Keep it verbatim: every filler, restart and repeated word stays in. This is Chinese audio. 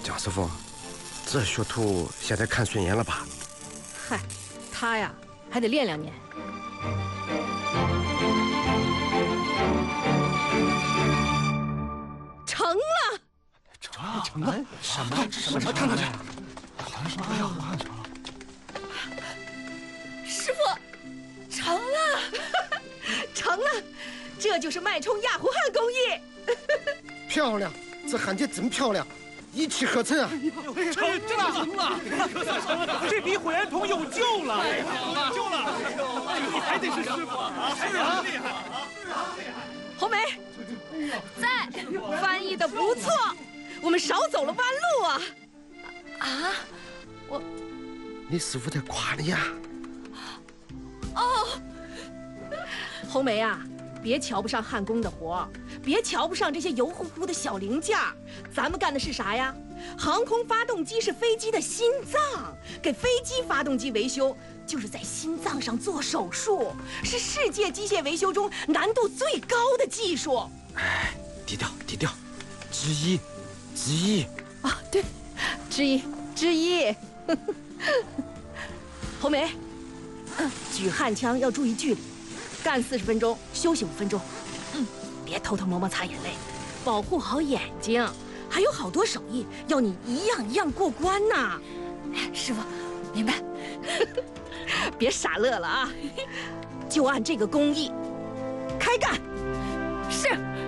蒋师傅，这学徒现在看顺眼了吧？ 嗨，他呀还得练两年。成了！ 成了，成了！什么什么？看看去，好像是没有啊。 师傅，成了，成了，这就是脉冲氩弧焊工艺。 漂亮，这焊接真漂亮，一气呵成啊！ 成了，成了，这比火焰筒有救了，有救了！你还得是师傅啊！是啊，厉害啊！ 红梅，在，翻译的不错，我们少走了弯路啊！啊，我， 你师傅在夸你呀。 哦，红梅啊，别瞧不上焊工的活，别瞧不上这些油乎乎的小零件，咱们干的是啥呀？航空发动机是飞机的心脏，给飞机发动机维修，就是在心脏上做手术，是世界机械维修中难度最高的技术。 哎，低调低调，之一，之一啊，对，之一之一。红梅，举焊枪要注意距离，干四十分钟，休息五分钟。嗯，别偷偷摸摸擦眼泪，保护好眼睛。还有好多手艺要你一样一样过关呢。师傅，明白。别傻乐了啊，就按这个工艺开干。是。